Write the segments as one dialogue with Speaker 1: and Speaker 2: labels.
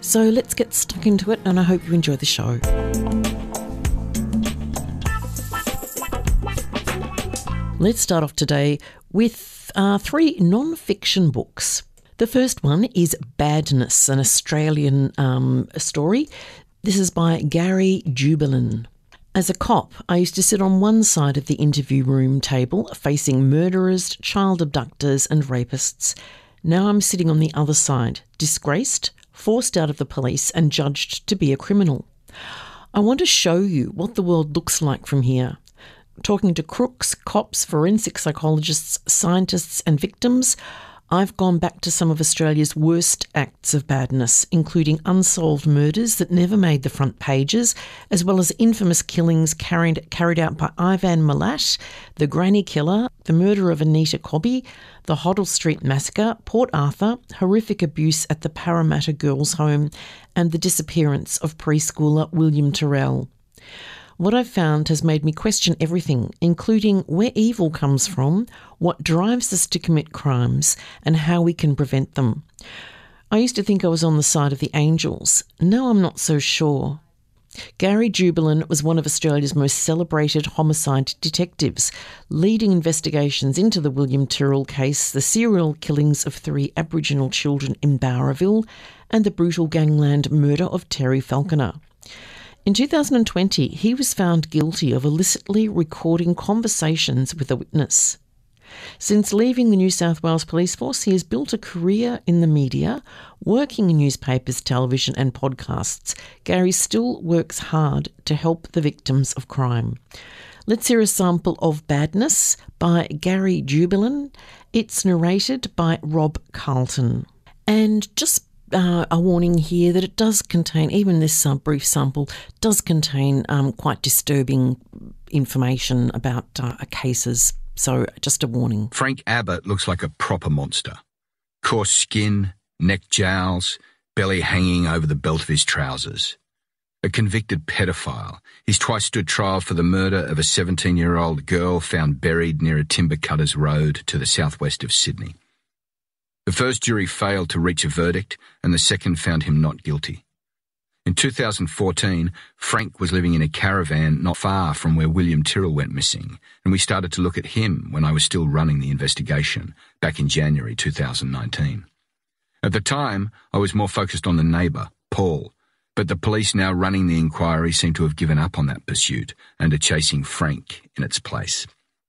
Speaker 1: So let's get stuck into it, and I hope you enjoy the show. Let's start off today with 3 non-fiction books. The first one is Badness, an Australian story. This is by Gary Jubelin. As a cop, I used to sit on one side of the interview room table facing murderers, child abductors and rapists. Now I'm sitting on the other side, disgraced, forced out of the police and judged to be a criminal. I want to show you what the world looks like from here. Talking to crooks, cops, forensic psychologists, scientists and victims, I've gone back to some of Australia's worst acts of badness, including unsolved murders that never made the front pages, as well as infamous killings carried out by Ivan Milat, the Granny Killer, the murder of Anita Cobby, the Hoddle Street Massacre, Port Arthur, horrific abuse at the Parramatta Girls' Home, and the disappearance of preschooler William Tyrrell. What I've found has made me question everything, including where evil comes from, what drives us to commit crimes, and how we can prevent them. I used to think I was on the side of the angels. Now I'm not so sure. Gary Jubelin was one of Australia's most celebrated homicide detectives, leading investigations into the William Tyrrell case, the serial killings of 3 Aboriginal children in Bowraville, and the brutal gangland murder of Terry Falconer. In 2020, he was found guilty of illicitly recording conversations with a witness. Since leaving the New South Wales Police Force, he has built a career in the media, working in newspapers, television and podcasts. Gary still works hard to help the victims of crime. Let's hear a sample of Badness by Gary Jubelin. It's narrated by Rob Carlton. And just a warning here that it does contain, even this brief sample, does contain quite disturbing information about cases. So just a warning.
Speaker 2: Frank Abbott looks like a proper monster. Coarse skin, neck jowls, belly hanging over the belt of his trousers. A convicted pedophile. He's twice stood trial for the murder of a 17-year-old girl found buried near a timber cutter's road to the southwest of Sydney. The first jury failed to reach a verdict, and the second found him not guilty. In 2014, Frank was living in a caravan not far from where William Tyrrell went missing, and we started to look at him when I was still running the investigation, back in January 2019. At the time, I was more focused on the neighbour, Paul, but the police now running the inquiry seem to have given up on that pursuit and are chasing Frank in its place.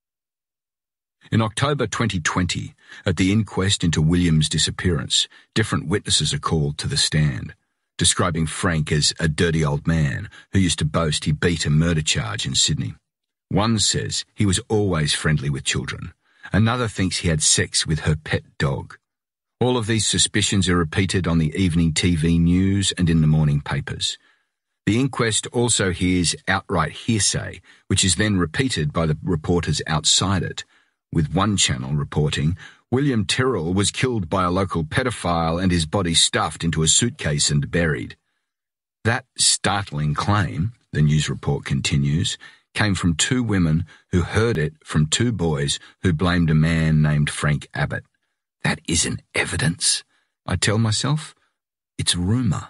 Speaker 2: In October 2020, at the inquest into William's disappearance, different witnesses are called to the stand, describing Frank as a dirty old man who used to boast he beat a murder charge in Sydney. One says he was always friendly with children. Another thinks he had sex with her pet dog. All of these suspicions are repeated on the evening TV news and in the morning papers. The inquest also hears outright hearsay, which is then repeated by the reporters outside it, with one channel reporting William Tyrrell was killed by a local pedophile and his body stuffed into a suitcase and buried. That startling claim, the news report continues, came from 2 women who heard it from 2 boys who blamed a man named Frank Abbott. That isn't evidence, I tell myself. It's rumour.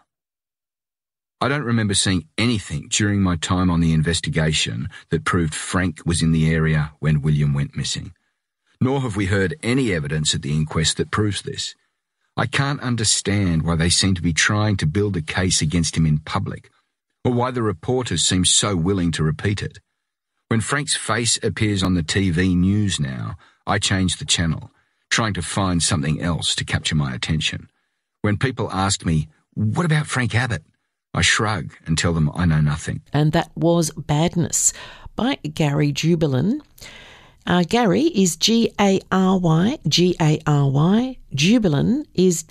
Speaker 2: I don't remember seeing anything during my time on the investigation that proved Frank was in the area when William went missing. Nor have we heard any evidence at the inquest that proves this. I can't understand why they seem to be trying to build a case against him in public, or why the reporters seem so willing to repeat it. When Frank's face appears on the TV news now, I change the channel, trying to find something else to capture my attention. When people ask me, "What about Frank Abbott?" I shrug and tell them I know nothing.
Speaker 1: And that was Badness by Gary Jubelin. Gary is Gary, Gary. Jubelin is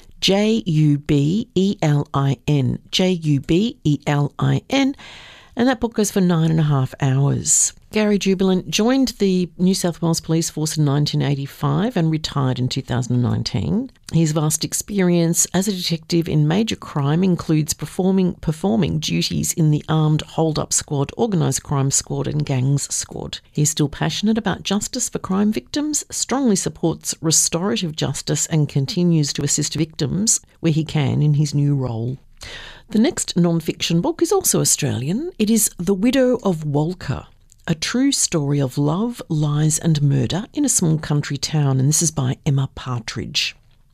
Speaker 1: Jubelin, Jubelin. And that book goes for 9.5 hours. Gary Jubelin joined the New South Wales Police Force in 1985 and retired in 2019. His vast experience as a detective in major crime includes performing duties in the Armed Hold-Up Squad, Organised Crime Squad and Gangs Squad. He's still passionate about justice for crime victims, strongly supports restorative justice and continues to assist victims where he can in his new role. The next non-fiction book is also Australian. It is The Widow of Walker, a true story of love, lies and murder in a small country town, and this is by Emma Partridge.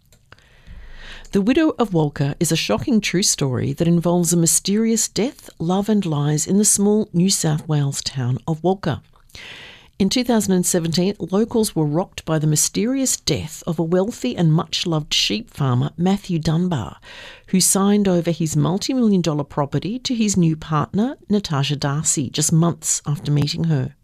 Speaker 1: The Widow of Walker is a shocking true story that involves a mysterious death, love and lies in the small New South Wales town of Walker. In 2017, locals were rocked by the mysterious death of a wealthy and much-loved sheep farmer, Matthew Dunbar, who signed over his multi-million-dollar property to his new partner, Natasha Darcy, just months after meeting her.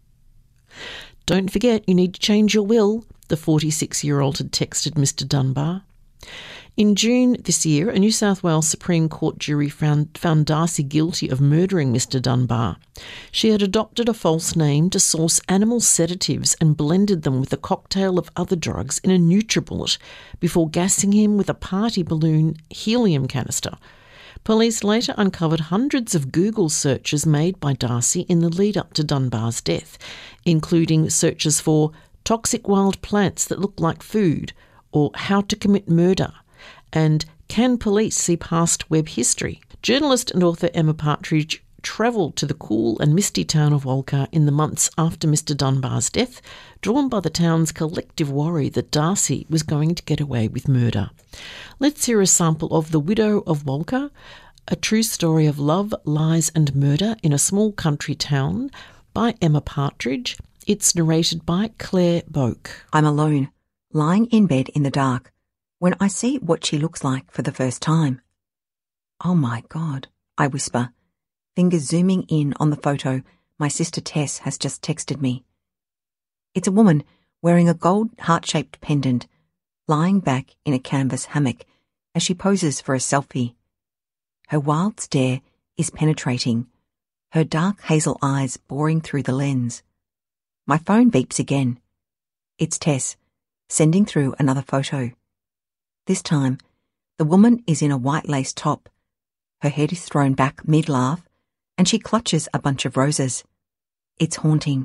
Speaker 1: "Don't forget you need to change your will," the 46-year-old had texted Mr Dunbar. In June this year, a New South Wales Supreme Court jury found Darcy guilty of murdering Mr Dunbar. She had adopted a false name to source animal sedatives and blended them with a cocktail of other drugs in a NutriBullet before gassing him with a party balloon helium canister. Police later uncovered hundreds of Google searches made by Darcy in the lead-up to Dunbar's death, including searches for toxic wild plants that look like food, or how to commit murder, and can police see past web history? Journalist and author Emma Partridge travelled to the cool and misty town of Walker in the months after Mr Dunbar's death, drawn by the town's collective worry that Darcy was going to get away with murder. Let's hear a sample of The Widow of Walker, a true story of love, lies and murder in a small country town by Emma Partridge. It's narrated by Claire Boak.
Speaker 3: I'm alone, lying in bed in the dark, when I see what she looks like for the first time. "Oh my God," I whisper, fingers zooming in on the photo my sister Tess has just texted me. It's a woman wearing a gold heart-shaped pendant, lying back in a canvas hammock as she poses for a selfie. Her wild stare is penetrating, her dark hazel eyes boring through the lens. My phone beeps again. It's Tess, sending through another photo. This time, the woman is in a white lace top. Her head is thrown back mid-laugh, and she clutches a bunch of roses. It's haunting.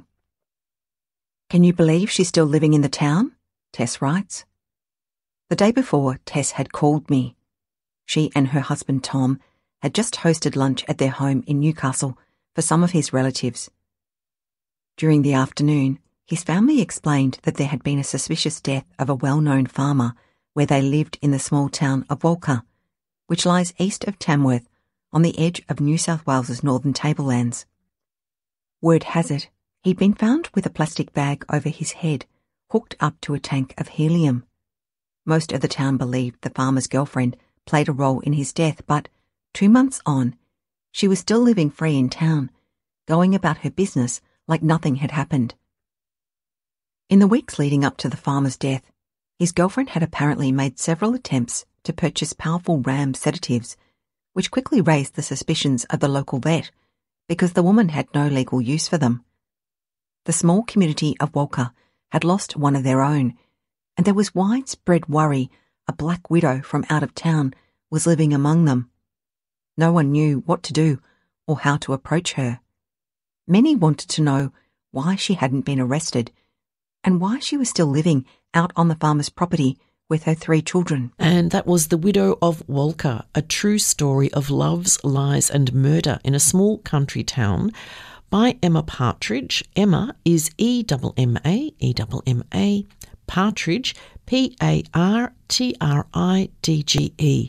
Speaker 3: "Can you believe she's still living in the town?" Tess writes. The day before, Tess had called me. She and her husband Tom had just hosted lunch at their home in Newcastle for some of his relatives. During the afternoon, his family explained that there had been a suspicious death of a well-known farmer where they lived in the small town of Walker, which lies east of Tamworth on the edge of New South Wales's northern tablelands. Word has it, he'd been found with a plastic bag over his head, hooked up to a tank of helium. Most of the town believed the farmer's girlfriend played a role in his death, but 2 months on, she was still living free in town, going about her business like nothing had happened. In the weeks leading up to the farmer's death, his girlfriend had apparently made several attempts to purchase powerful RAM sedatives, which quickly raised the suspicions of the local vet because the woman had no legal use for them. The small community of Walker had lost one of their own, and there was widespread worry a black widow from out of town was living among them. No one knew what to do or how to approach her. Many wanted to know why she hadn't been arrested and why she was still living out on the farmer's property with her 3 children.
Speaker 1: And that was The Widow of Walker, a true story of loves, lies and murder in a small country town by Emma Partridge. Emma is E-M-M-A, Partridge, P-A-R-T-R-I-D-G-E,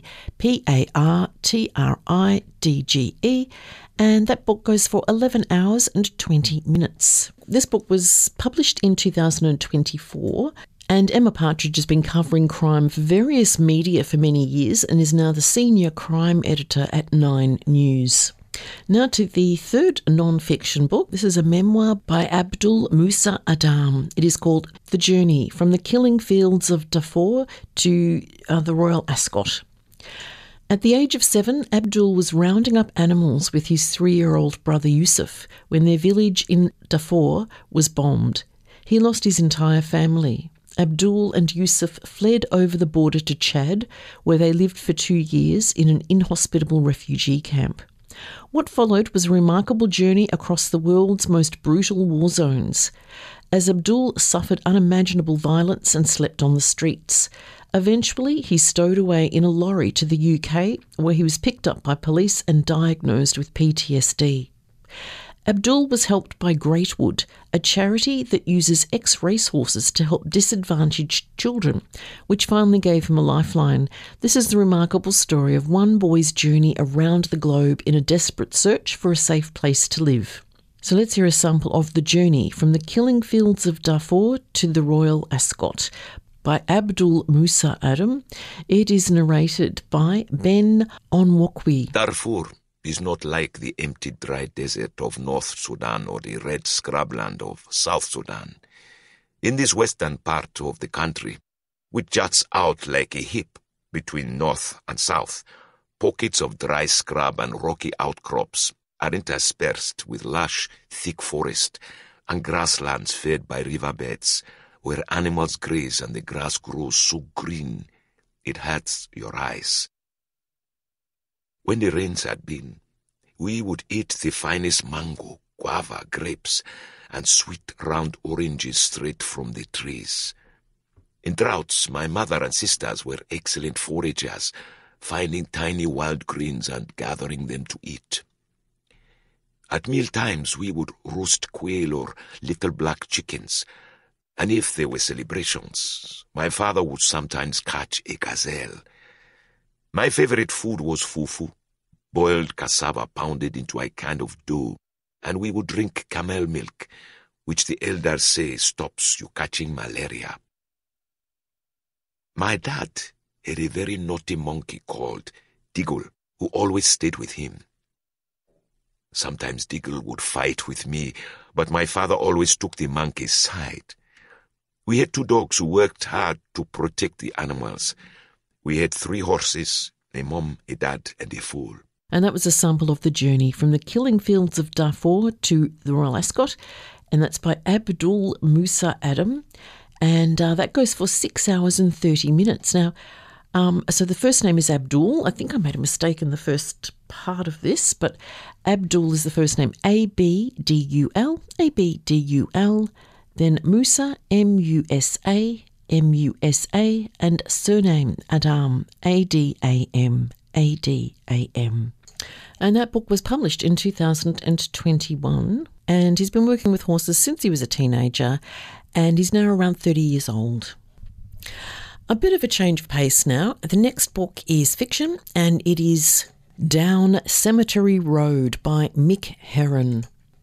Speaker 1: P-A-R-T-R-I-D-G-E, and that book goes for 11 hours and 20 minutes. This book was published in 2024, and Emma Partridge has been covering crime for various media for many years and is now the senior crime editor at 9 News. Now to the third non-fiction book. This is a memoir by Abdul Musa Adam. It is called The Journey, From the Killing Fields of Darfur to the Royal Ascot. At the age of 7, Abdul was rounding up animals with his 3-year-old brother Yusuf when their village in Darfur was bombed. He lost his entire family. Abdul and Yusuf fled over the border to Chad, where they lived for 2 years in an inhospitable refugee camp. What followed was a remarkable journey across the world's most brutal war zones. As Abdul suffered unimaginable violence and slept on the streets, Eventually, he stowed away in a lorry to the UK, where he was picked up by police and diagnosed with PTSD. Abdul was helped by Greatwood, a charity that uses ex-racehorses to help disadvantaged children, which finally gave him a lifeline. This is the remarkable story of one boy's journey around the globe in a desperate search for a safe place to live. So let's hear a sample of The Journey from the killing fields of Darfur to the Royal Ascot by Abdul Musa Adam. It is narrated by Ben Onwokwe.
Speaker 4: Darfur is not like the empty dry desert of North Sudan or the red scrubland of South Sudan. In this western part of the country, which juts out like a hip between north and south, pockets of dry scrub and rocky outcrops are interspersed with lush, thick forest and grasslands fed by riverbeds where animals graze and the grass grows so green it hurts your eyes. When the rains had been, we would eat the finest mango, guava, grapes, and sweet round oranges straight from the trees. In droughts, my mother and sisters were excellent foragers, finding tiny wild greens and gathering them to eat. At meal times, we would roast quail or little black chickens, and if there were celebrations, my father would sometimes catch a gazelle. My favorite food was fufu, boiled cassava pounded into a kind of dough, and we would drink camel milk, which the elders say stops you catching malaria. My dad had a very naughty monkey called Diggle, who always stayed with him. Sometimes Diggle would fight with me, but my father always took the monkey's side. We had 2 dogs who worked hard to protect the animals. We had 3 horses, a mom, a dad, and a foal.
Speaker 1: And that was a sample of The Journey from the killing fields of Darfur to the Royal Ascot, and that's by Abdul Musa Adam, and that goes for 6 hours and 30 minutes. Now, so the first name is Abdul. I think I made a mistake in the first part of this, but Abdul is the first name, A-B-D-U-L, A-B-D-U-L, then Musa, M-U-S-A, M-U-S-A, and surname Adam, A-D-A-M, A-D-A-M. And that book was published in 2021, and he's been working with horses since he was a teenager, and he's now around 30 years old. A bit of a change of pace now. The next book is fiction, and it is Down Cemetery Road by Mick Herron.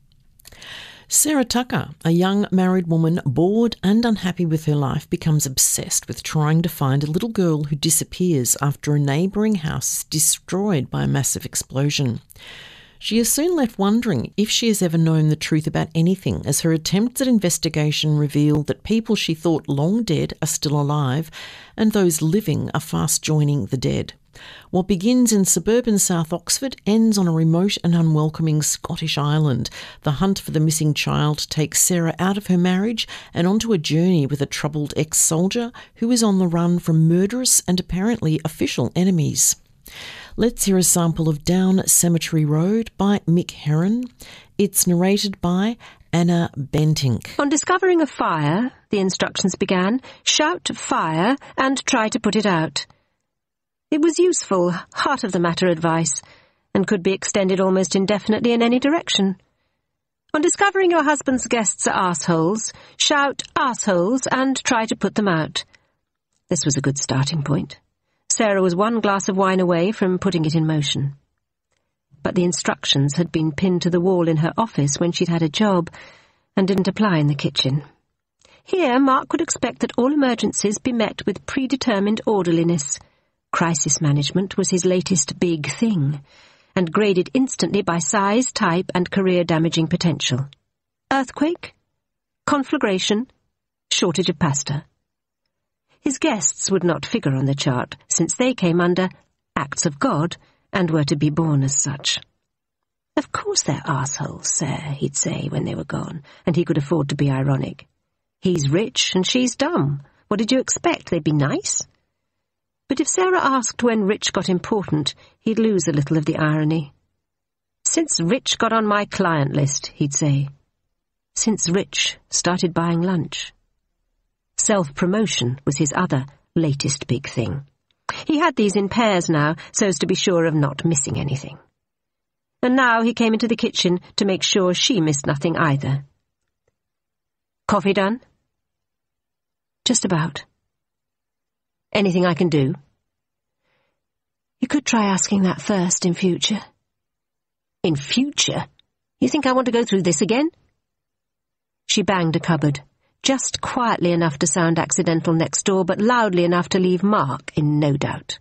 Speaker 1: Sarah Tucker, a young married woman bored and unhappy with her life, becomes obsessed with trying to find a little girl who disappears after a neighbouring house is destroyed by a massive explosion. She is soon left wondering if she has ever known the truth about anything, as her attempts at investigation reveal that people she thought long dead are still alive, and those living are fast joining the dead. What begins in suburban South Oxford ends on a remote and unwelcoming Scottish island. The hunt for the missing child takes Sarah out of her marriage and onto a journey with a troubled ex-soldier who is on the run from murderous and apparently official enemies. Let's hear a sample of Down Cemetery Road by Mick Herron. It's narrated by Anna Bentinck.
Speaker 5: On discovering a fire, the instructions began, shout fire and try to put it out. It was useful, heart-of-the-matter advice, and could be extended almost indefinitely in any direction. On discovering your husband's guests are arseholes, shout arseholes and try to put them out. This was a good starting point. Sarah was 1 glass of wine away from putting it in motion. But the instructions had been pinned to the wall in her office when she'd had a job, and didn't apply in the kitchen. Here, Mark would expect that all emergencies be met with predetermined orderliness. Crisis management was his latest big thing, and graded instantly by size, type, and career-damaging potential. Earthquake, conflagration, shortage of pasta. His guests would not figure on the chart, since they came under acts of God and were to be born as such. Of course they're arseholes, sir, he'd say when they were gone, and he could afford to be ironic. He's rich and she's dumb. What did you expect? They'd be nice? But if Sarah asked when Rich got important, he'd lose a little of the irony. Since Rich got on my client list, he'd say. Since Rich started buying lunch. Self-promotion was his other latest big thing. He had these in pairs now, so as to be sure of not missing anything. And now he came into the kitchen to make sure she missed nothing either. Coffee done? Just about. Anything I can do? You could try asking that first in future. In future? You think I want to go through this again? She banged a cupboard, just quietly enough to sound accidental next door, but loudly enough to leave Mark in no doubt.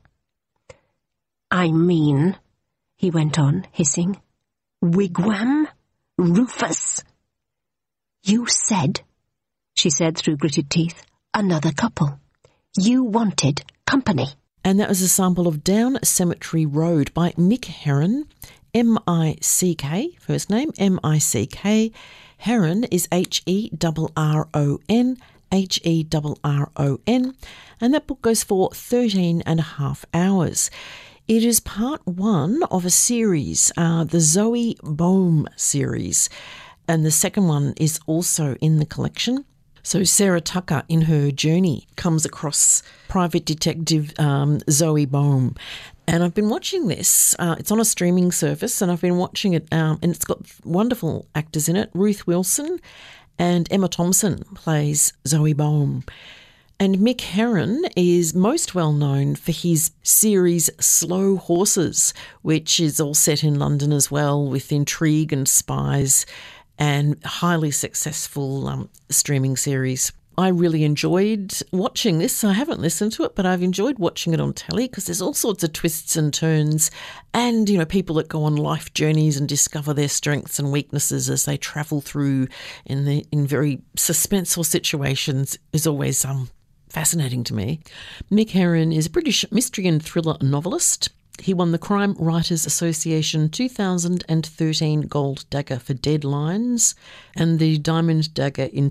Speaker 5: I mean, he went on, hissing, Wigwam? Rufus? You said, she said through gritted teeth, another couple. You wanted company.
Speaker 1: And that was a sample of Down Cemetery Road by Mick Herron, M-I-C-K, first name, M-I-C-K. Herron is H-E-R-R-O-N, H-E-R-R-O-N, and that book goes for 13 and a half hours. It is part one of a series, the Zoe Bohm series, and the second one is also in the collection. So Sarah Tucker, in her journey, comes across private detective Zoe Bohm. And I've been watching this. It's on a streaming service, and I've been watching it, and it's got wonderful actors in it. Ruth Wilson and Emma Thompson plays Zoe Bohm. And Mick Herron is most well known for his series Slow Horses, which is all set in London as well, with intrigue and spies, and highly successful streaming series. I really enjoyed watching this. I haven't listened to it, but I've enjoyed watching it on telly because there's all sorts of twists and turns and, you know, people that go on life journeys and discover their strengths and weaknesses as they travel through in very suspenseful situations is always fascinating to me. Mick Herron is a British mystery and thriller novelist. He won the Crime Writers Association 2013 Gold Dagger for Deadlines and the Diamond Dagger in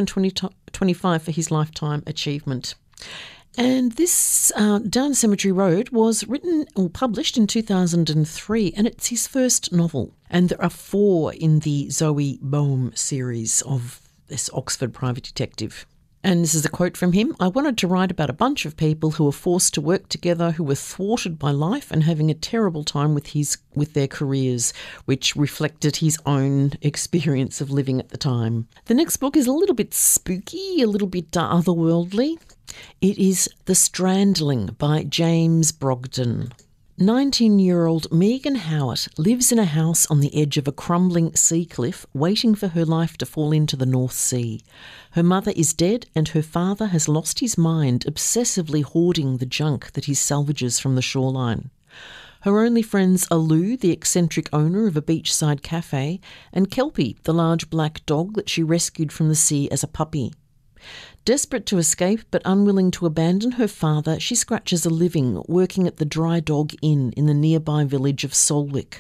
Speaker 1: 2025 for his lifetime achievement. And this Down Cemetery Road was written or published in 2003, and it's his first novel. And there are 4 in the Zoe Bohm series of this Oxford private detective. And this is a quote from him. I wanted to write about a bunch of people who were forced to work together, who were thwarted by life and having a terrible time with their careers, which reflected his own experience of living at the time. The next book is a little bit spooky, a little bit otherworldly. It is The Strandling by James Brogden. 19-year-old Megan Howitt lives in a house on the edge of a crumbling sea cliff, waiting for her life to fall into the North Sea. Her mother is dead and her father has lost his mind, obsessively hoarding the junk that he salvages from the shoreline. Her only friends are Lou, the eccentric owner of a beachside cafe, and Kelpie, the large black dog that she rescued from the sea as a puppy. Desperate to escape but unwilling to abandon her father, she scratches a living working at the Dry Dog Inn in the nearby village of Solwick.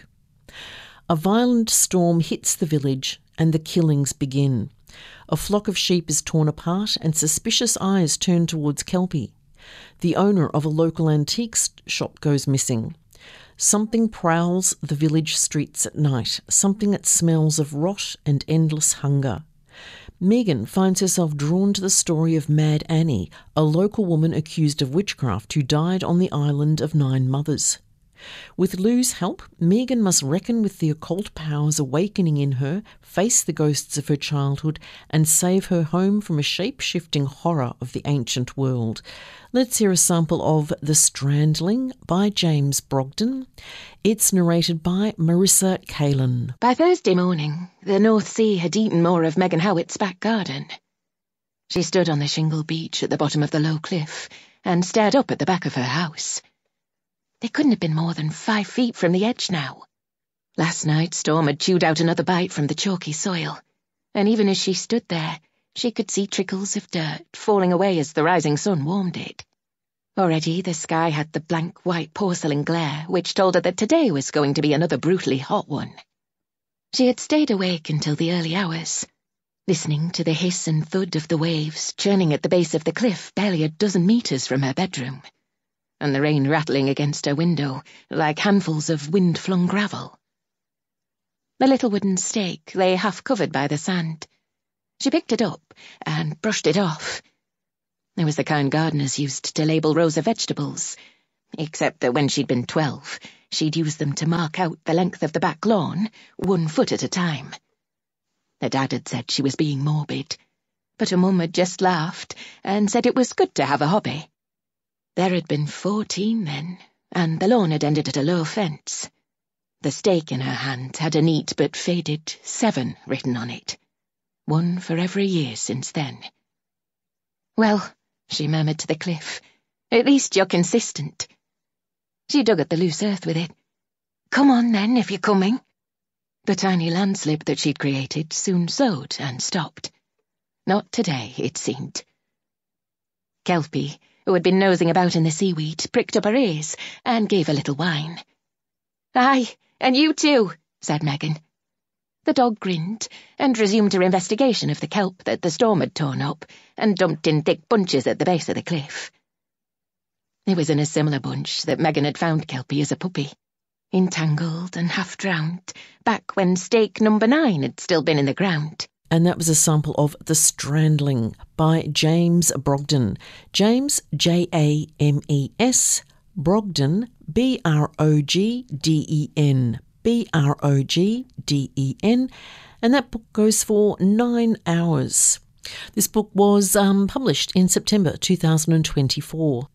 Speaker 1: A violent storm hits the village and the killings begin. A flock of sheep is torn apart and suspicious eyes turn towards Kelpie. The owner of a local antiques shop goes missing. Something prowls the village streets at night, something that smells of rot and endless hunger. Megan finds herself drawn to the story of Mad Annie, a local woman accused of witchcraft who died on the island of 9 mothers. With Lou's help, Megan must reckon with the occult powers awakening in her, face the ghosts of her childhood, and save her home from a shape-shifting horror of the ancient world. Let's hear a sample of The Strandling by James Brogden. It's narrated by Marissa Kalin.
Speaker 6: By Thursday morning, the North Sea had eaten more of Megan Howitt's back garden. She stood on the shingle beach at the bottom of the low cliff and stared up at the back of her house. They couldn't have been more than 5 feet from the edge now. Last night, Storm had chewed out another bite from the chalky soil, and even as she stood there, she could see trickles of dirt falling away as the rising sun warmed it. Already the sky had the blank white porcelain glare, which told her that today was going to be another brutally hot one. She had stayed awake until the early hours, listening to the hiss and thud of the waves churning at the base of the cliff barely a dozen meters from her bedroom, and the rain rattling against her window like handfuls of wind-flung gravel. The little wooden stake lay half covered by the sand. She picked it up and brushed it off. It was the kind gardeners used to label rows of vegetables, except that when she'd been 12, she'd use them to mark out the length of the back lawn, 1 foot at a time. Her dad had said she was being morbid, but her mum had just laughed and said it was good to have a hobby. There had been 14 then, and the lawn had ended at a low fence. The stake in her hand had a neat but faded 7 written on it, 1 for every year since then. "Well," she murmured to the cliff, "at least you're consistent." She dug at the loose earth with it. "Come on then, if you're coming." The tiny landslip that she'd created soon sowed and stopped. Not today, it seemed. Kelpie, who had been nosing about in the seaweed, pricked up her ears and gave a little whine. "Aye, and you too," said Megan. The dog grinned and resumed her investigation of the kelp that the storm had torn up and dumped in thick bunches at the base of the cliff. It was in a similar bunch that Megan had found Kelpie as a puppy, entangled and half-drowned, back when stake number 9 had still been in the ground.
Speaker 1: And that was a sample of The Strandling by James Brogden. James, James, Brogden, Brogden, Brogden, and that book goes for 9 hours. This book was published in September 2024,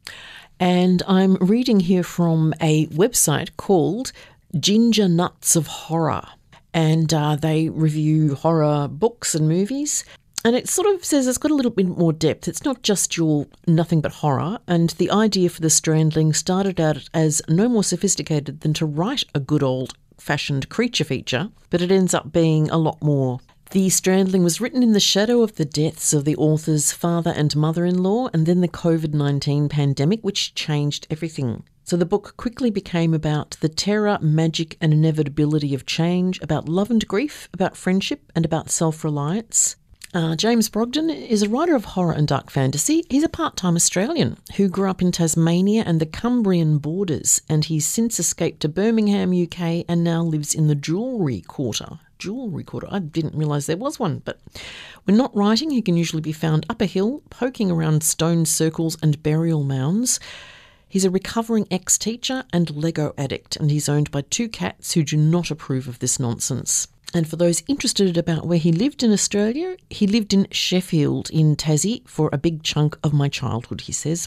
Speaker 1: and I'm reading here from a website called Ginger Nuts of Horror, and they review horror books and movies. And it sort of says it's got a little bit more depth. It's not just your nothing but horror. And the idea for The Strandling started out as no more sophisticated than to write a good old-fashioned creature feature, but it ends up being a lot more. The Strandling was written in the shadow of the deaths of the author's father and mother-in-law, and then the COVID-19 pandemic, which changed everything. So the book quickly became about the terror, magic and inevitability of change, about love and grief, about friendship and about self-reliance. James Brogden is a writer of horror and dark fantasy. He's a part-time Australian who grew up in Tasmania and the Cumbrian borders, and he's since escaped to Birmingham, UK, and now lives in the Jewellery Quarter. Jewellery Quarter. I didn't realise there was one, but when not writing, he can usually be found up a hill, poking around stone circles and burial mounds. He's a recovering ex-teacher and Lego addict, and he's owned by 2 cats who do not approve of this nonsense. And for those interested about where he lived in Australia, he lived in Sheffield in Tassie for a big chunk of my childhood, he says.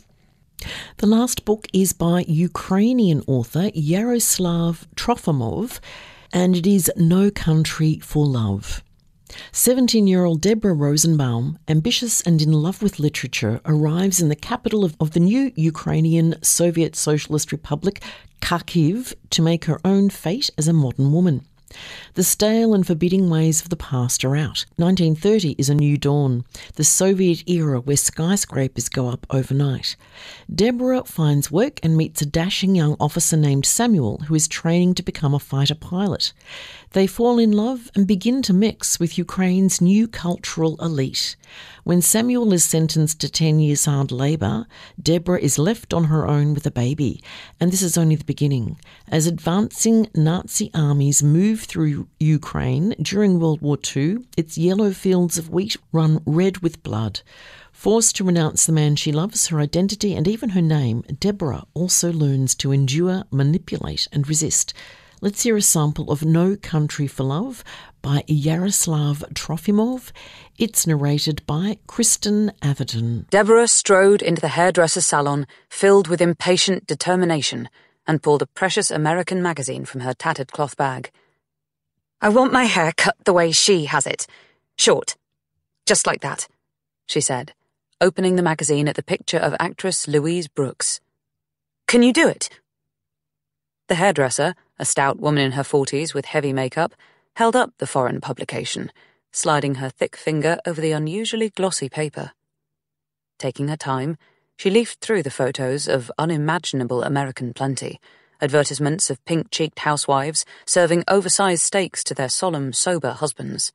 Speaker 1: The last book is by Ukrainian author Yaroslav Trofimov, and it is No Country for Love. 17-year-old Deborah Rosenbaum, ambitious and in love with literature, arrives in the capital of the new Ukrainian Soviet Socialist Republic, Kharkiv, to make her own fate as a modern woman. The stale and forbidding ways of the past are out. 1930 is a new dawn, the Soviet era where skyscrapers go up overnight. Deborah finds work and meets a dashing young officer named Samuel who is training to become a fighter pilot. They fall in love and begin to mix with Ukraine's new cultural elite. When Samuel is sentenced to 10 years hard labour, Deborah is left on her own with a baby. And this is only the beginning. As advancing Nazi armies move through Ukraine during World War II, its yellow fields of wheat run red with blood. Forced to renounce the man she loves, her identity and even her name, Deborah also learns to endure, manipulate and resist. Let's hear a sample of No Country for Love by Yaroslav Trofimov. It's narrated by Kristen Atherton.
Speaker 7: Deborah strode into the hairdresser's salon, filled with impatient determination, and pulled a precious American magazine from her tattered cloth bag. "I want my hair cut the way she has it. Short. Just like that," she said, opening the magazine at the picture of actress Louise Brooks. "Can you do it?" The hairdresser, a stout woman in her 40s with heavy makeup, held up the foreign publication, sliding her thick finger over the unusually glossy paper. Taking her time, she leafed through the photos of unimaginable American plenty, advertisements of pink-cheeked housewives serving oversized steaks to their solemn, sober husbands.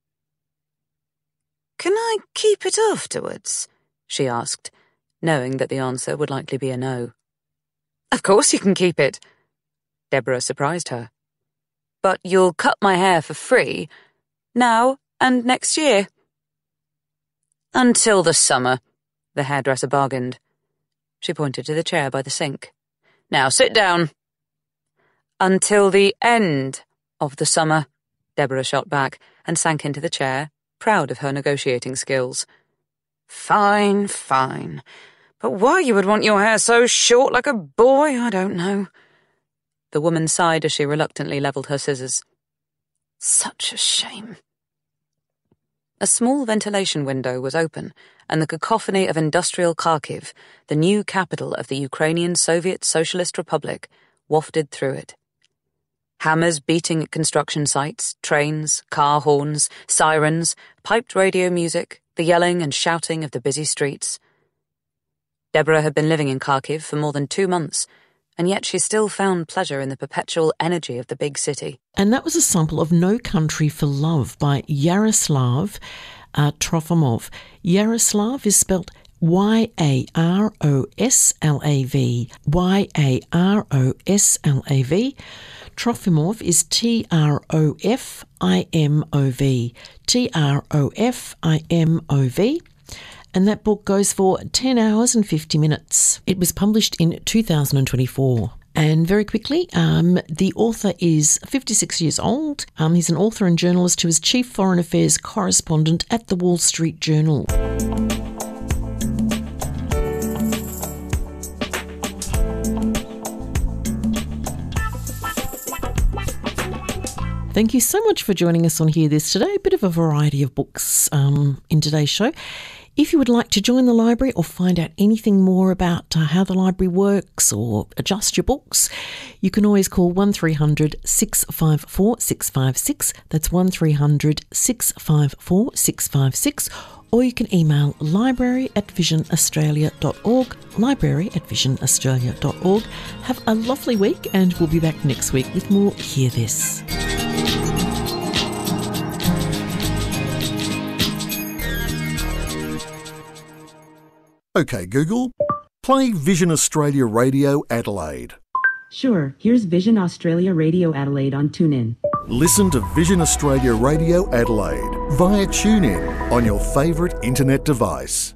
Speaker 7: "Can I keep it afterwards?" she asked, knowing that the answer would likely be a no. "Of course you can keep it." Deborah surprised her. "But you'll cut my hair for free, now and next year." "Until the summer," the hairdresser bargained. She pointed to the chair by the sink. "Now sit down." "Until the end of the summer," Deborah shot back and sank into the chair, proud of her negotiating skills. "Fine, fine. But why you would want your hair so short like a boy, I don't know." The woman sighed as she reluctantly levelled her scissors. "Such a shame." A small ventilation window was open, and the cacophony of industrial Kharkiv, the new capital of the Ukrainian Soviet Socialist Republic, wafted through it. Hammers beating at construction sites, trains, car horns, sirens, piped radio music, the yelling and shouting of the busy streets. Deborah had been living in Kharkiv for more than 2 months, and yet she still found pleasure in the perpetual energy of the big city.
Speaker 1: And that was a sample of No Country for Love by Yaroslav Trofimov. Yaroslav is spelt Y-A-R-O-S-L-A-V. Y-A-R-O-S-L-A-V. Trofimov is T-R-O-F-I-M-O-V. T-R-O-F-I-M-O-V. And that book goes for 10 hours and 50 minutes. It was published in 2024. And very quickly, the author is 56 years old. He's an author and journalist who is chief foreign affairs correspondent at the Wall Street Journal. Thank you so much for joining us on Hear This today. A bit of a variety of books in today's show. If you would like to join the library or find out anything more about how the library works or adjust your books, you can always call 1300 654 656. That's 1300 654 656. Or you can email library@visionaustralia.org, library@visionaustralia.org. Have a lovely week, and we'll be back next week with more Hear This.
Speaker 8: OK, Google, play Vision Australia Radio Adelaide.
Speaker 9: Sure, here's Vision Australia Radio Adelaide on TuneIn.
Speaker 8: Listen to Vision Australia Radio Adelaide via TuneIn on your favourite internet device.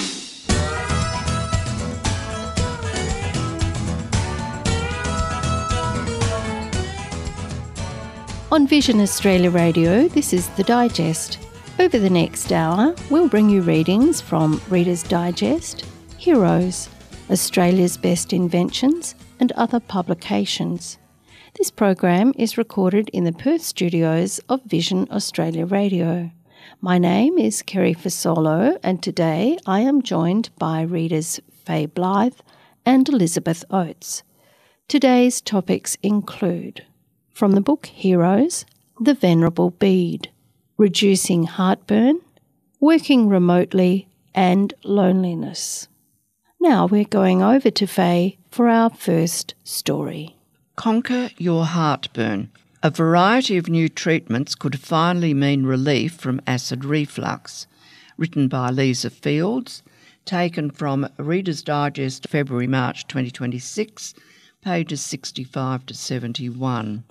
Speaker 10: On Vision Australia Radio, this is The Digest. Over the next hour, we'll bring you readings from Reader's Digest, Heroes, Australia's Best Inventions, and other publications. This program is recorded in the Perth studios of Vision Australia Radio. My name is Kerry Fasolo, and today I am joined by readers Faye Blythe and Elizabeth Oates. Today's topics include, from the book Heroes, The Venerable Bede, Reducing Heartburn, Working Remotely, and Loneliness. Now we're going over to Faye for our first story.
Speaker 11: Conquer your heartburn. A variety of new treatments could finally mean relief from acid reflux. Written by Lisa Fields, taken from Reader's Digest February-March 2026, pages 65 to 71.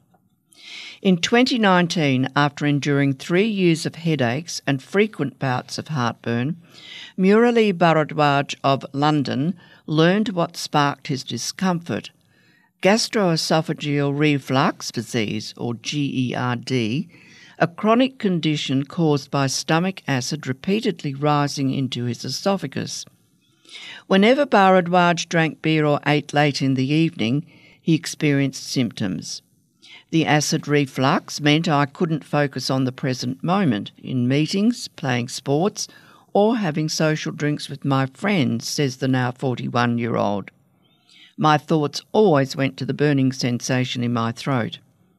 Speaker 11: In 2019, after enduring 3 years of headaches and frequent bouts of heartburn, Murali Bharadwaj of London learned what sparked his discomfort. Gastroesophageal reflux disease, or GERD, a chronic condition caused by stomach acid repeatedly rising into his esophagus. Whenever Bharadwaj drank beer or ate late in the evening, he experienced symptoms. The acid reflux meant I couldn't focus on the present moment in meetings, playing sports, or having social drinks with my friends, says the now 41-year-old. My thoughts always went to the burning sensation in my throat.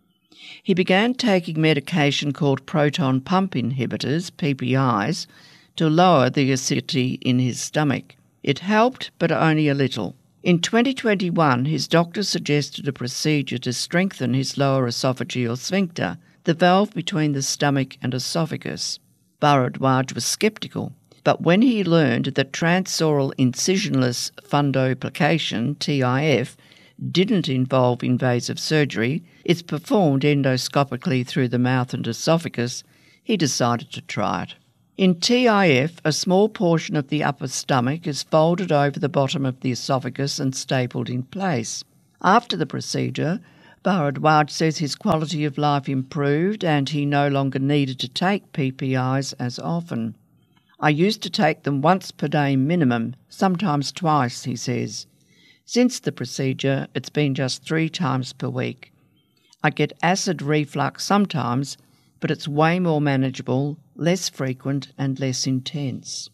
Speaker 11: He began taking medication called proton pump inhibitors, PPIs, to lower the acidity in his stomach. It helped, but only a little. In 2021, his doctor suggested a procedure to strengthen his lower esophageal sphincter, the valve between the stomach and esophagus. Bharadwaj was sceptical, but when he learned that transoral incisionless fundoplication, TIF, didn't involve invasive surgery, it's performed endoscopically through the mouth and esophagus, he decided to try it. In TIF, a small portion of the upper stomach is folded over the bottom of the esophagus and stapled in place. After the procedure, Bharadwaj says his quality of life improved and he no longer needed to take PPIs as often. I used to take them once per day minimum, sometimes twice, he says. Since the procedure, it's been just 3 times per week. I get acid reflux sometimes, but it's way more manageable, less frequent and less intense.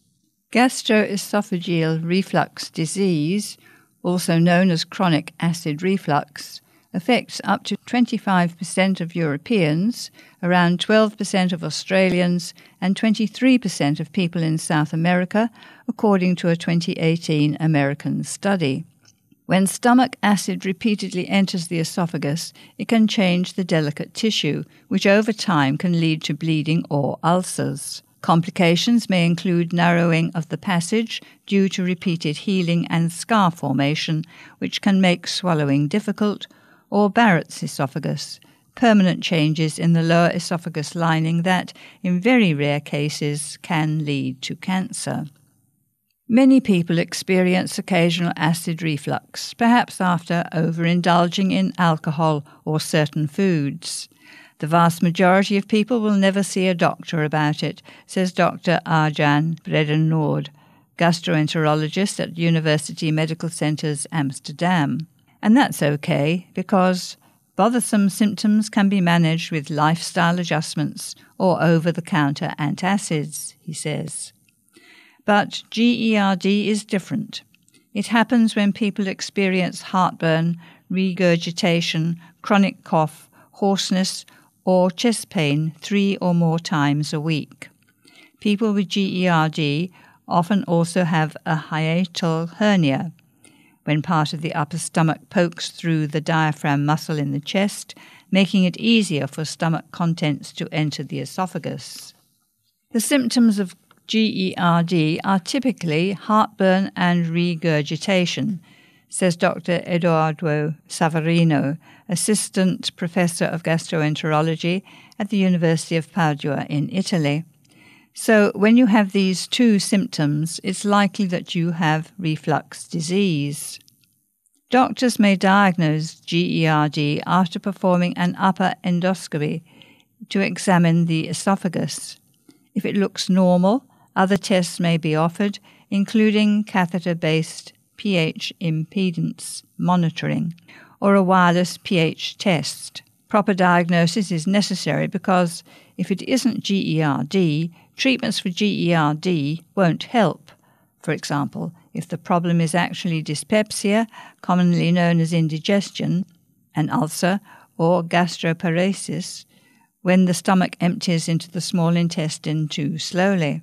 Speaker 12: Gastroesophageal reflux disease, also known as chronic acid reflux, affects up to 25% of Europeans, around 12% of Australians, and 23% of people in South America, according to a 2018 American study. When stomach acid repeatedly enters the esophagus, it can change the delicate tissue, which over time can lead to bleeding or ulcers. Complications may include narrowing of the passage due to repeated healing and scar formation, which can make swallowing difficult, or Barrett's esophagus, permanent changes in the lower esophagus lining that, in very rare cases, can lead to cancer. Many people experience occasional acid reflux, perhaps after overindulging in alcohol or certain foods. The vast majority of people will never see a doctor about it, says Dr. Arjan Bredennoord, gastroenterologist at University Medical Centers Amsterdam. And that's okay, because bothersome symptoms can be managed with lifestyle adjustments or over-the-counter antacids, he says. But GERD is different. It happens when people experience heartburn, regurgitation, chronic cough, hoarseness, or chest pain 3 or more times a week. People with GERD often also have a hiatal hernia, when part of the upper stomach pokes through the diaphragm muscle in the chest, making it easier for stomach contents to enter the esophagus. The symptoms of GERD are typically heartburn and regurgitation, says Dr. Edoardo Savarino, Assistant Professor of Gastroenterology at the University of Padua in Italy. So when you have these 2 symptoms, it's likely that you have reflux disease. Doctors may diagnose GERD after performing an upper endoscopy to examine the esophagus. If it looks normal, other tests may be offered, including catheter-based pH impedance monitoring or a wireless pH test. Proper diagnosis is necessary because if it isn't GERD, treatments for GERD won't help. For example, if the problem is actually dyspepsia, commonly known as indigestion, an ulcer, or gastroparesis, when the stomach empties into the small intestine too slowly.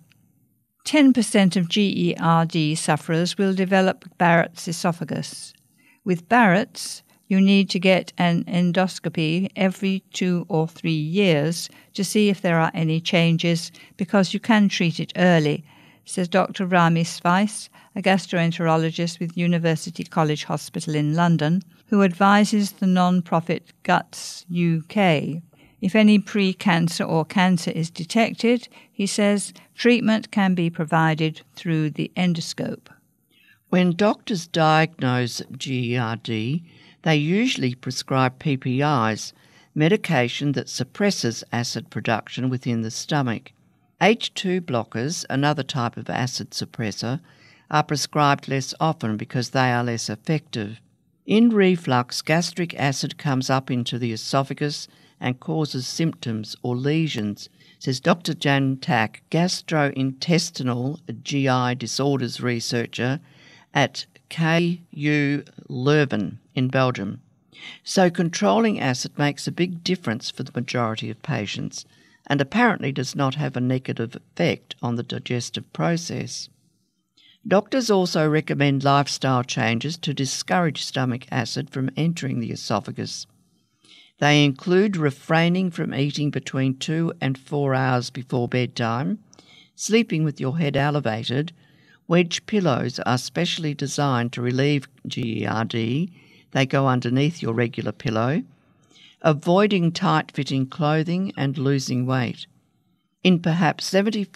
Speaker 12: 10% of GERD sufferers will develop Barrett's esophagus. With Barrett's, you need to get an endoscopy every 2 or 3 years to see if there are any changes, because you can treat it early, says Dr. Rami Svais, a gastroenterologist with University College Hospital in London, who advises the non-profit Guts UK. If any pre-cancer or cancer is detected, he says, treatment can be provided through the endoscope.
Speaker 11: When doctors diagnose GERD, they usually prescribe PPIs, medication that suppresses acid production within the stomach. H2 blockers, another type of acid suppressor, are prescribed less often because they are less effective. In reflux, gastric acid comes up into the esophagus and causes symptoms or lesions, says Dr. Jan Tak, gastrointestinal GI disorders researcher at KU Leuven in Belgium. So controlling acid makes a big difference for the majority of patients and apparently does not have a negative effect on the digestive process. Doctors also recommend lifestyle changes to discourage stomach acid from entering the esophagus. They include refraining from eating between 2 and 4 hours before bedtime, sleeping with your head elevated. Wedge pillows are specially designed to relieve GERD. They go underneath your regular pillow. Avoiding tight-fitting clothing and losing weight. In perhaps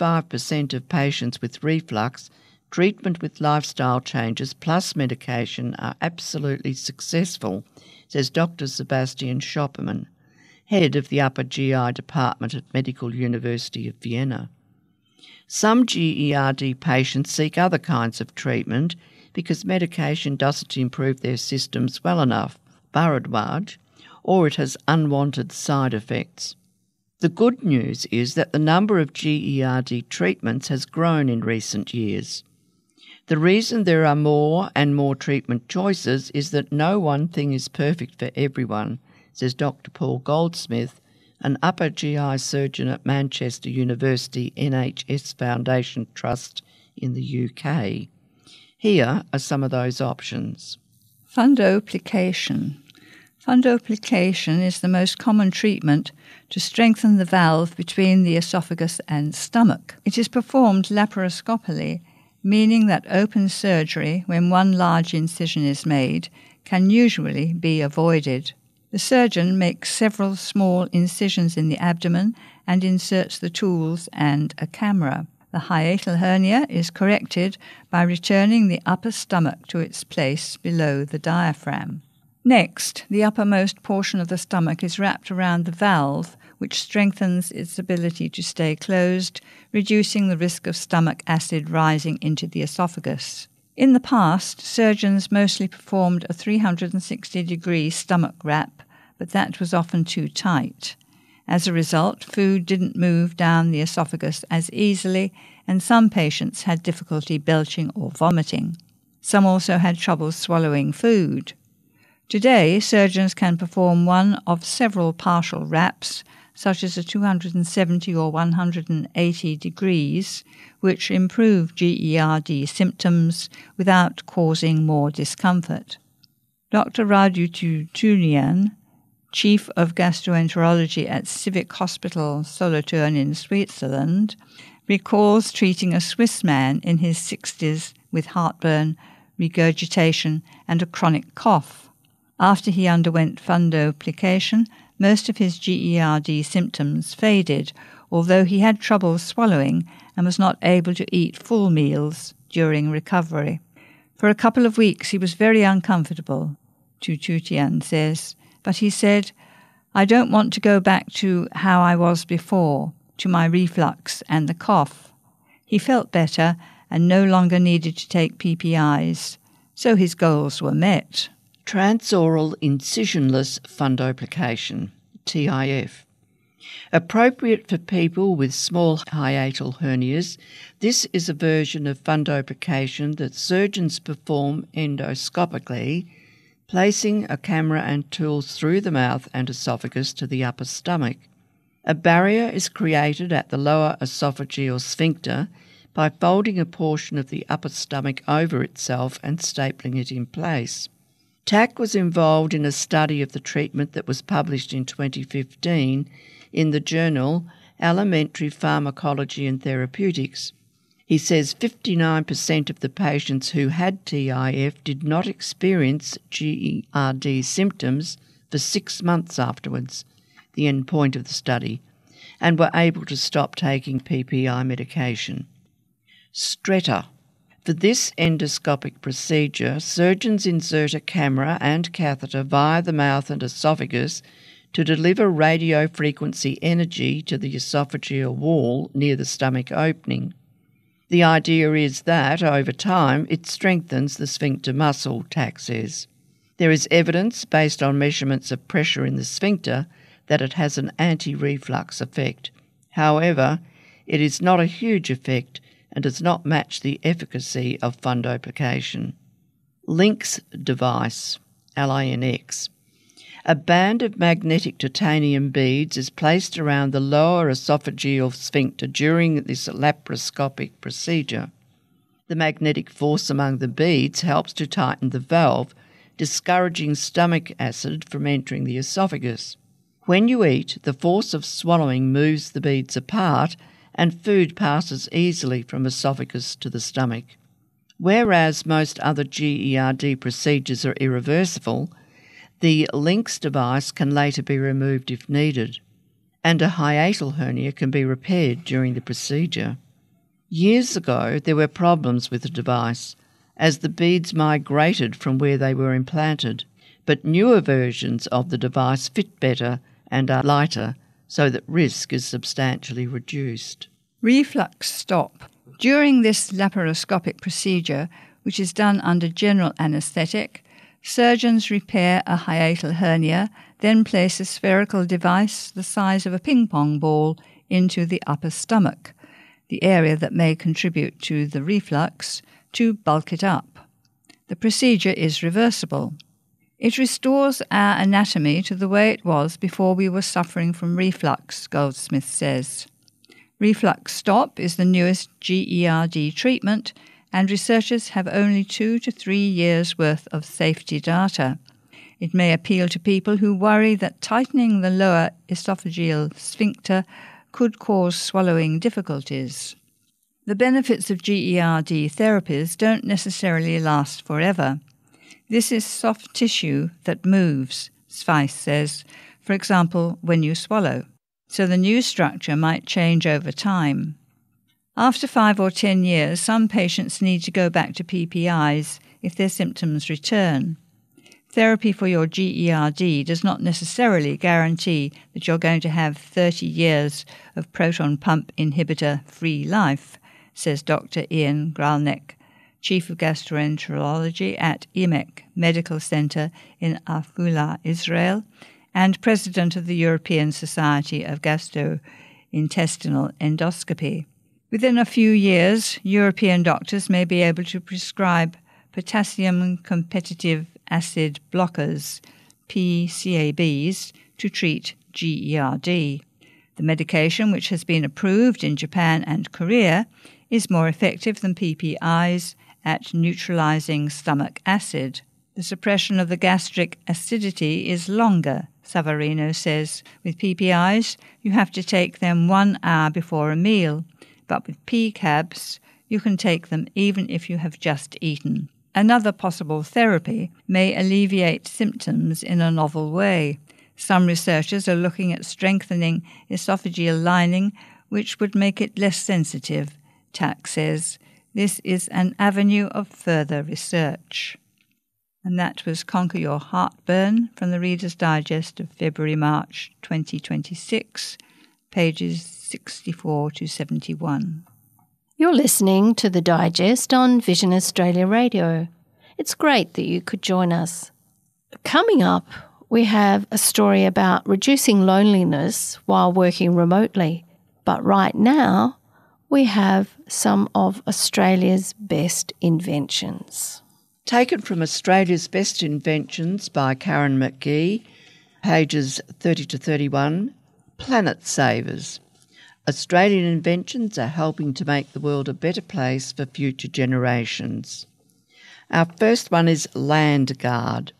Speaker 11: 75% of patients with reflux, treatment with lifestyle changes plus medication are absolutely successful, says Dr. Sebastian Schoppermann, head of the Upper GI Department at Medical University of Vienna. Some GERD patients seek other kinds of treatment because medication doesn't improve their systems well enough, Bharadwaj, or it has unwanted side effects. The good news is that the number of GERD treatments has grown in recent years. The reason there are more and more treatment choices is that no one thing is perfect for everyone, says Dr. Paul Goldsmith, an upper GI surgeon at Manchester University NHS Foundation Trust in the UK. Here are some of those options.
Speaker 12: Fundoplication. Fundoplication is the most common treatment to strengthen the valve between the esophagus and stomach. It is performed laparoscopically, meaning that open surgery, when one large incision is made, can usually be avoided. The surgeon makes several small incisions in the abdomen and inserts the tools and a camera. The hiatal hernia is corrected by returning the upper stomach to its place below the diaphragm. Next, the uppermost portion of the stomach is wrapped around the valve, which strengthens its ability to stay closed, reducing the risk of stomach acid rising into the esophagus. In the past, surgeons mostly performed a 360-degree stomach wrap, but that was often too tight. As a result, food didn't move down the esophagus as easily, and some patients had difficulty belching or vomiting. Some also had trouble swallowing food. Today, surgeons can perform one of several partial wraps, such as a 270 or 180 degrees, which improve GERD symptoms without causing more discomfort. Dr. Radu Tutunian, Chief of Gastroenterology at Civic Hospital Solothurn in Switzerland, recalls treating a Swiss man in his 60s with heartburn, regurgitation, and a chronic cough. After he underwent fundoplication, most of his GERD symptoms faded, although he had trouble swallowing and was not able to eat full meals during recovery. For a couple of weeks he was very uncomfortable, Tututian says, but he said, "I don't want to go back to how I was before, to my reflux and the cough." He felt better and no longer needed to take PPIs, so his goals were met.
Speaker 11: Transoral incisionless fundoplication, TIF. Appropriate for people with small hiatal hernias, this is a version of fundoplication that surgeons perform endoscopically, placing a camera and tools through the mouth and esophagus to the upper stomach. A barrier is created at the lower esophageal sphincter by folding a portion of the upper stomach over itself and stapling it in place. TAC was involved in a study of the treatment that was published in 2015 in the journal Alimentary Pharmacology and Therapeutics. He says 59% of the patients who had TIF did not experience GERD symptoms for 6 months afterwards, the end point of the study, and were able to stop taking PPI medication. Stretta. For this endoscopic procedure, surgeons insert a camera and catheter via the mouth and esophagus to deliver radiofrequency energy to the esophageal wall near the stomach opening. The idea is that, over time, it strengthens the sphincter muscle, TAC says. There is evidence, based on measurements of pressure in the sphincter, that it has an anti-reflux effect. However, it is not a huge effect and does not match the efficacy of fundoplication. LINX device, LINX. A band of magnetic titanium beads is placed around the lower esophageal sphincter during this laparoscopic procedure. The magnetic force among the beads helps to tighten the valve, discouraging stomach acid from entering the esophagus. When you eat, the force of swallowing moves the beads apart and food passes easily from esophagus to the stomach. Whereas most other GERD procedures are irreversible, the LINX device can later be removed if needed. and a hiatal hernia can be repaired during the procedure. Years ago, there were problems with the device, as the beads migrated from where they were implanted, but newer versions of the device fit better and are lighter, so that risk is substantially reduced.
Speaker 12: Reflux stop. During this laparoscopic procedure, which is done under general anaesthetic, surgeons repair a hiatal hernia, then place a spherical device the size of a ping-pong ball into the upper stomach, the area that may contribute to the reflux, to bulk it up. The procedure is reversible. It restores our anatomy to the way it was before we were suffering from reflux, Goldsmith says. Reflux stop is the newest GERD treatment, and researchers have only 2 to 3 years' worth of safety data. It may appeal to people who worry that tightening the lower esophageal sphincter could cause swallowing difficulties. The benefits of GERD therapies don't necessarily last forever. This is soft tissue that moves, Spice says, for example, when you swallow. So the new structure might change over time. After 5 or 10 years, some patients need to go back to PPIs if their symptoms return. Therapy for your GERD does not necessarily guarantee that you're going to have 30 years of proton pump inhibitor-free life, says Dr. Ian Gralnek, Chief of Gastroenterology at EMEC Medical Center in Afula, Israel, and President of the European Society of Gastrointestinal Endoscopy. Within a few years, European doctors may be able to prescribe potassium competitive acid blockers, PCABs, to treat GERD. The medication, which has been approved in Japan and Korea, is more effective than PPIs at neutralizing stomach acid. The suppression of the gastric acidity is longer, Savarino says. With PPIs, you have to take them 1 hour before a meal, but with PCABs, you can take them even if you have just eaten. Another possible therapy may alleviate symptoms in a novel way. Some researchers are looking at strengthening esophageal lining, which would make it less sensitive, Tack says. This is an avenue of further research. And that was Conquer Your Heartburn from the Reader's Digest of February-March 2026, pages 64 to 71.
Speaker 10: You're listening to the Digest on Vision Australia Radio. It's great that you could join us. Coming up, we have a story about reducing loneliness while working remotely. But right now, we have some of Australia's best inventions.
Speaker 11: Taken from Australia's Best Inventions by Karen McGee, pages 30 to 31, Planet Savers. Australian inventions are helping to make the world a better place for future generations. Our first one is LandGuard.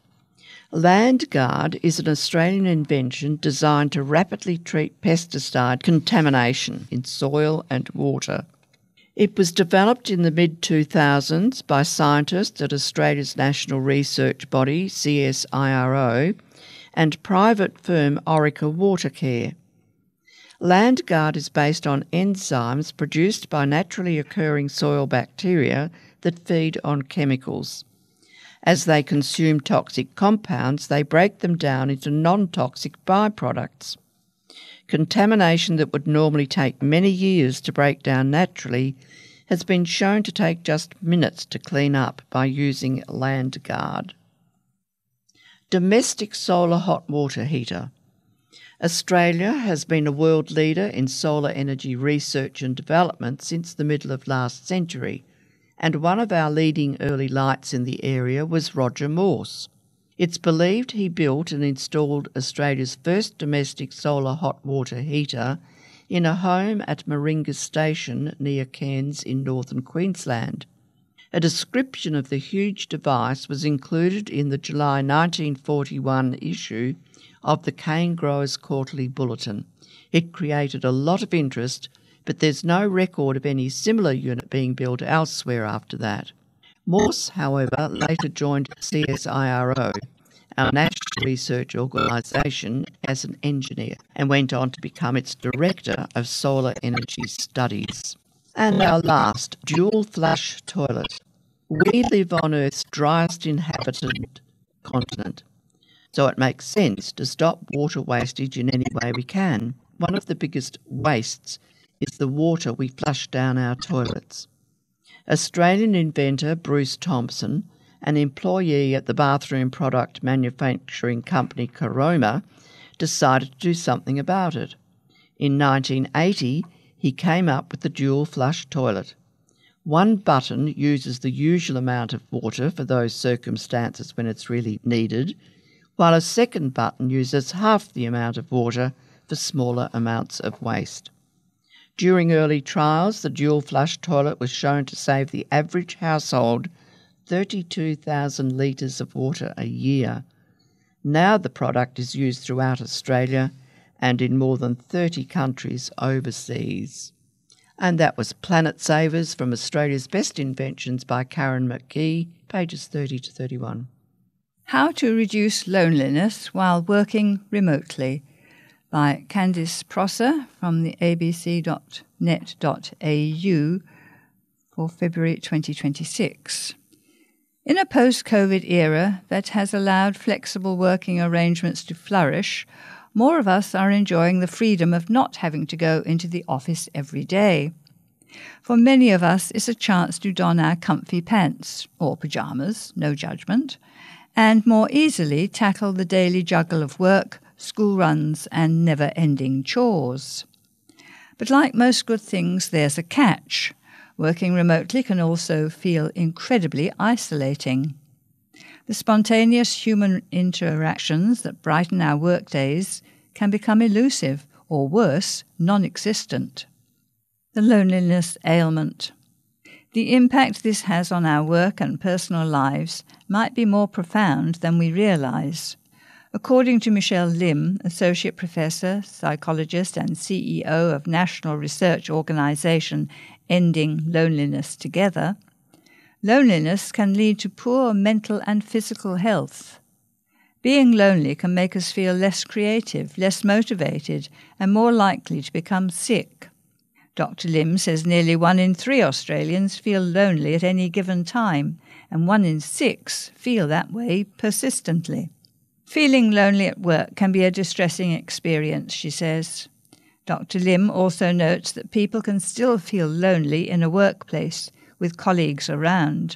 Speaker 11: LandGuard is an Australian invention designed to rapidly treat pesticide contamination in soil and water. It was developed in the mid-2000s by scientists at Australia's national research body, CSIRO, and private firm Orica Watercare. LandGuard is based on enzymes produced by naturally occurring soil bacteria that feed on chemicals. As they consume toxic compounds, they break them down into non-toxic byproducts. Contamination that would normally take many years to break down naturally has been shown to take just minutes to clean up by using LandGuard. Domestic solar hot water heater. Australia has been a world leader in solar energy research and development since the middle of last century, and one of our leading early lights in the area was Roger Morse. It's believed he built and installed Australia's first domestic solar hot water heater in a home at Maringa Station near Cairns in northern Queensland. A description of the huge device was included in the July 1941 issue of the Cane Growers Quarterly Bulletin. It created a lot of interest, but there's no record of any similar unit being built elsewhere after that. Morse, however, later joined CSIRO our National Research Organisation as an engineer and went on to become its Director of Solar Energy Studies. And our last, dual flush toilet. We live on Earth's driest inhabited continent, so it makes sense to stop water wastage in any way we can. One of the biggest wastes is the water we flush down our toilets. Australian inventor Bruce Thompson, an employee at the bathroom product manufacturing company Caroma, decided to do something about it. In 1980, he came up with the dual flush toilet. One button uses the usual amount of water for those circumstances when it's really needed, while a second button uses half the amount of water for smaller amounts of waste. During early trials, the dual flush toilet was shown to save the average household 32,000 litres of water a year. Now the product is used throughout Australia and in more than 30 countries overseas. And that was Planet Savers from Australia's Best Inventions by Karen McKee, pages 30 to 31.
Speaker 12: How to Reduce Loneliness While Working Remotely by Candice Prosser from the abc.net.au for February 2026. In a post-COVID era that has allowed flexible working arrangements to flourish, more of us are enjoying the freedom of not having to go into the office every day. For many of us, it's a chance to don our comfy pants, or pyjamas, no judgment, and more easily tackle the daily juggle of work, school runs, and never-ending chores. But like most good things, there's a catch. Working remotely can also feel incredibly isolating. The spontaneous human interactions that brighten our workdays can become elusive, or worse, non-existent. The loneliness ailment. The impact this has on our work and personal lives might be more profound than we realise. According to Michelle Lim, Associate Professor, Psychologist and CEO of National Research Organisation Ending Loneliness Together, loneliness can lead to poor mental and physical health. Being lonely can make us feel less creative, less motivated, and more likely to become sick. Dr. Lim says nearly 1 in 3 Australians feel lonely at any given time, and 1 in 6 feel that way persistently. Feeling lonely at work can be a distressing experience, she says. Dr. Lim also notes that people can still feel lonely in a workplace with colleagues around.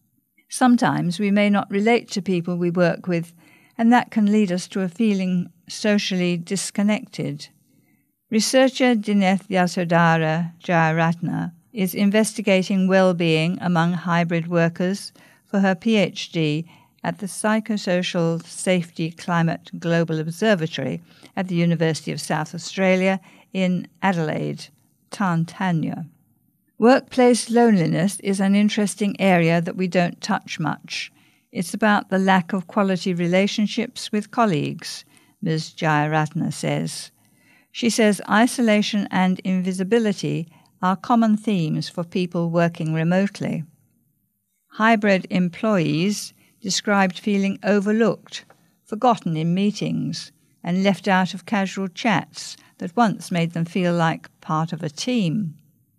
Speaker 12: Sometimes we may not relate to people we work with, and that can lead us to a feeling socially disconnected. Researcher Dineth Yasodhara Jayaratna is investigating well-being among hybrid workers for her PhD at the Psychosocial Safety Climate Global Observatory at the University of South Australia in Adelaide, Tanzania. Workplace loneliness is an interesting area that we don't touch much. It's about the lack of quality relationships with colleagues, Ms. Jayaratna says. She says isolation and invisibility are common themes for people working remotely. Hybrid employees described feeling overlooked, forgotten in meetings, and left out of casual chats that once made them feel like part of a team.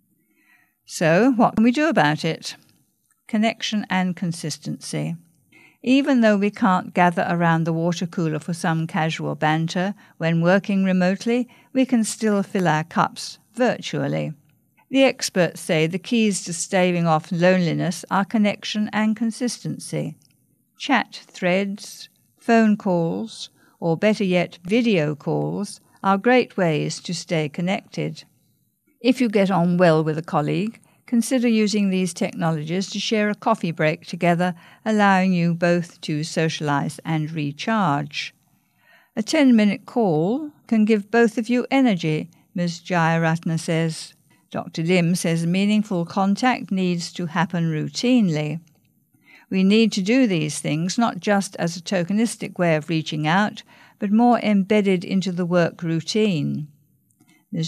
Speaker 12: So, what can we do about it? Connection and consistency. Even though we can't gather around the water cooler for some casual banter, when working remotely, we can still fill our cups virtually. The experts say the keys to staving off loneliness are connection and consistency. Chat threads, phone calls, or better yet, video calls are great ways to stay connected. If you get on well with a colleague, consider using these technologies to share a coffee break together, allowing you both to socialise and recharge. A 10-minute call can give both of you energy, Ms. Jayaratna says. Dr. Lim says meaningful contact needs to happen routinely. We need to do these things not just as a tokenistic way of reaching out, but more embedded into the work routine. Ms.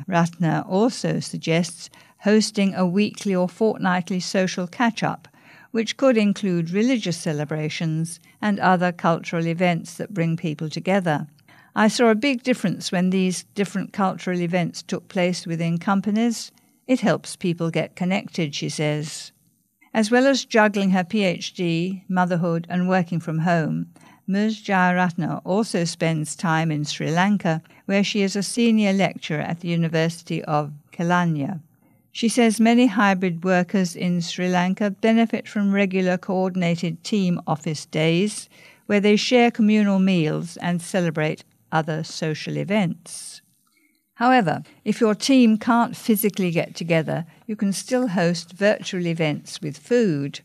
Speaker 12: Jayaratna also suggests hosting a weekly or fortnightly social catch-up which could include religious celebrations and other cultural events that bring people together. I saw a big difference when these different cultural events took place within companies. It helps people get connected, she says. As well as juggling her PhD, motherhood and working from home, Ms. Jayaratna also spends time in Sri Lanka, where she is a senior lecturer at the University of Kelaniya. She says many hybrid workers in Sri Lanka benefit from regular coordinated team office days, where they share communal meals and celebrate other social events. However, if your team can't physically get together, you can still host virtual events with food.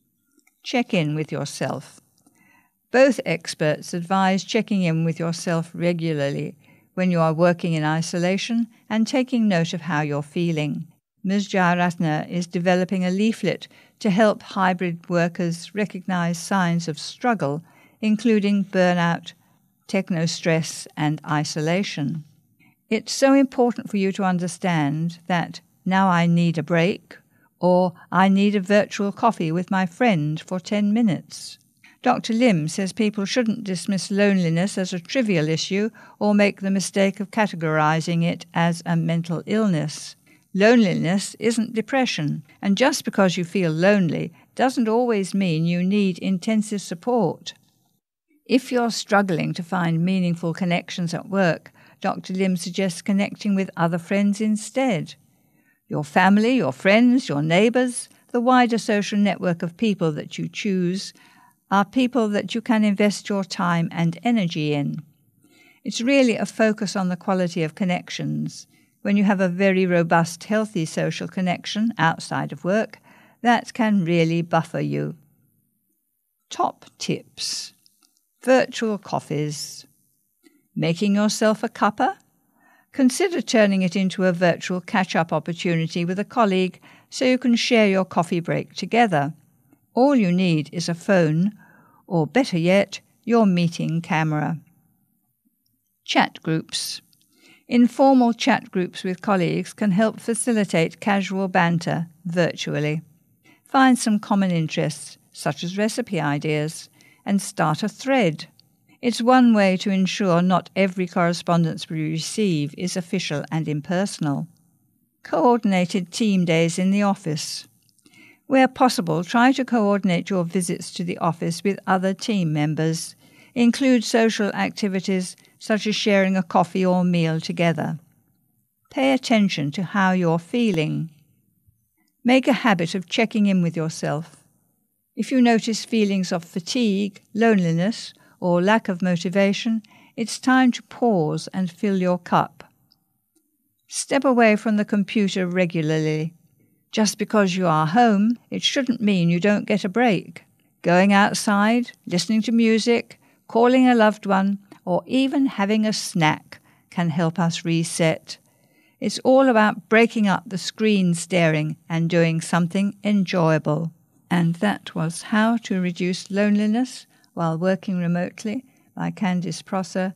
Speaker 12: Check in with yourself. Both experts advise checking in with yourself regularly when you are working in isolation and taking note of how you're feeling. Ms. Jayaratna is developing a leaflet to help hybrid workers recognise signs of struggle, including burnout, techno-stress and isolation. It's so important for you to understand that now I need a break, or I need a virtual coffee with my friend for 10 minutes. Dr. Lim says people shouldn't dismiss loneliness as a trivial issue or make the mistake of categorising it as a mental illness. Loneliness isn't depression, and just because you feel lonely doesn't always mean you need intensive support. If you're struggling to find meaningful connections at work, Dr. Lim suggests connecting with other friends instead. Your family, your friends, your neighbours, the wider social network of people that you choose are people that you can invest your time and energy in. It's really a focus on the quality of connections. When you have a very robust, healthy social connection outside of work, that can really buffer you. Top tips. Virtual coffees. Making yourself a cuppa? Consider turning it into a virtual catch-up opportunity with a colleague so you can share your coffee break together. All you need is a phone, or better yet, your meeting camera. Chat groups. Informal chat groups with colleagues can help facilitate casual banter virtually. Find some common interests, such as recipe ideas, and start a thread. It's one way to ensure not every correspondence we receive is official and impersonal. Coordinated team days in the office. Where possible, try to coordinate your visits to the office with other team members. Include social activities such as sharing a coffee or meal together. Pay attention to how you're feeling. Make a habit of checking in with yourself. If you notice feelings of fatigue, loneliness, or lack of motivation, it's time to pause and fill your cup. Step away from the computer regularly. Just because you are home, it shouldn't mean you don't get a break. Going outside, listening to music, calling a loved one, or even having a snack can help us reset. It's all about breaking up the screen staring and doing something enjoyable. And that was How to Reduce Loneliness While Working Remotely by Candice Prosser,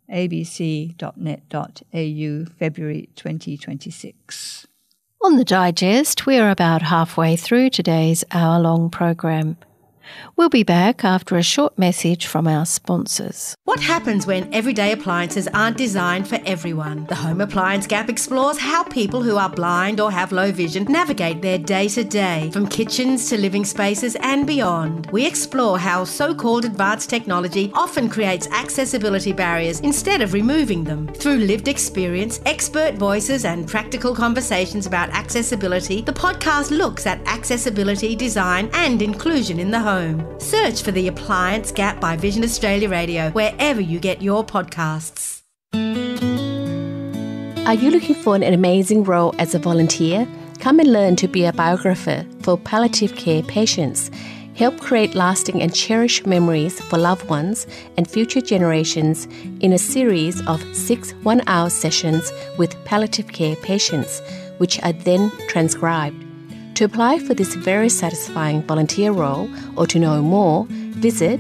Speaker 12: abc.net.au, February 2026.
Speaker 10: On the Digest, we are about halfway through today's hour-long program. We'll be back after a short message from our sponsors.
Speaker 13: What happens when everyday appliances aren't designed for everyone? The Home Appliance Gap explores how people who are blind or have low vision navigate their day-to-day, from kitchens to living spaces and beyond. We explore how so-called advanced technology often creates accessibility barriers instead of removing them. Through lived experience, expert voices and practical conversations about accessibility, the podcast looks at accessibility, design and inclusion in the home. Search for The Appliance Gap by Vision Australia Radio wherever you get your podcasts.
Speaker 14: Are you looking for an amazing role as a volunteer? Come and learn to be a biographer for palliative care patients. Help create lasting and cherished memories for loved ones and future generations in a series of 6 one-hour sessions with palliative care patients, which are then transcribed. To apply for this very satisfying volunteer role or to know more, visit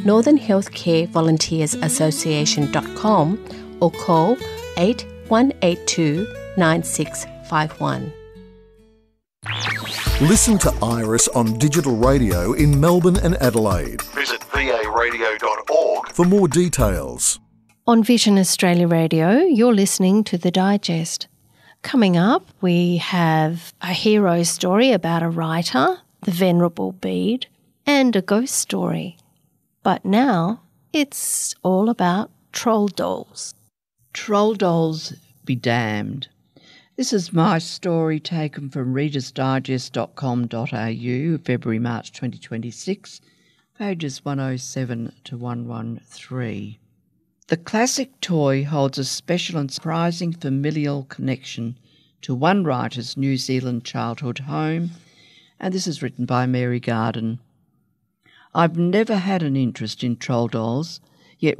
Speaker 14: northernhealthcarevolunteersassociation.com or call 8182 9651.
Speaker 8: Listen to Iris on digital radio in Melbourne and Adelaide.
Speaker 15: Visit varadio.org
Speaker 8: for more details.
Speaker 10: On Vision Australia Radio, you're listening to The Digest. Coming up, we have a hero story about a writer, the Venerable Bede, and a ghost story. But now, it's all about troll dolls.
Speaker 11: Troll dolls be damned. This is my story taken from readersdigest.com.au, February-March 2026, pages 107 to 113. The classic toy holds a special and surprising familial connection to one writer's New Zealand childhood home, and this is written by Mary Garden. I've never had an interest in troll dolls,